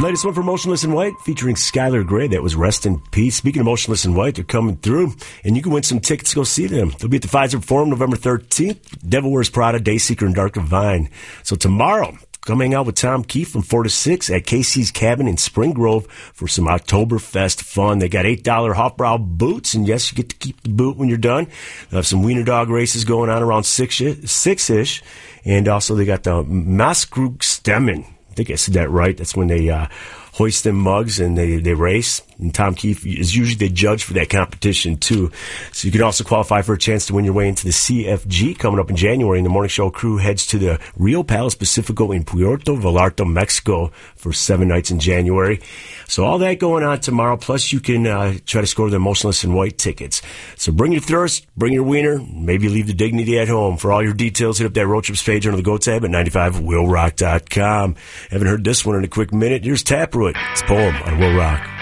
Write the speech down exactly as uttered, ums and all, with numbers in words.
Latest one for Motionless in White featuring Skylar Grey. That was Rest in Peace. Speaking of Motionless in White, they're coming through, and you can win some tickets to go see them. They'll be at the Pfizer Forum November thirteenth. Devil Wears Prada, Dayseeker, and Dark Divine. So tomorrow, come hang out with Tom Keefe from four to six at Casey's Cabin in Spring Grove for some Oktoberfest fun. They got eight dollars Hofbrau boots, and yes, you get to keep the boot when you're done. They'll have some wiener dog races going on around six-ish, six-ish. And also they got the Maskrugsstemmen. I think I said that right. That's when they uh, hoist them mugs and they, they race. And Tom Keefe is usually the judge for that competition, too. So you can also qualify for a chance to win your way into the C F G coming up in January. And the Morning Show crew heads to the Rio Palace Pacifico in Puerto Vallarta, Mexico for seven nights in January. So all that going on tomorrow. Plus, you can uh, try to score the Motionless in White tickets. So bring your thirst, bring your wiener, maybe leave the dignity at home. For all your details, hit up that Road Trips page under the Go tab at ninety-five will rock dot com. Haven't heard this one in a quick minute. Here's Taproot. It's Poem on Will Rock.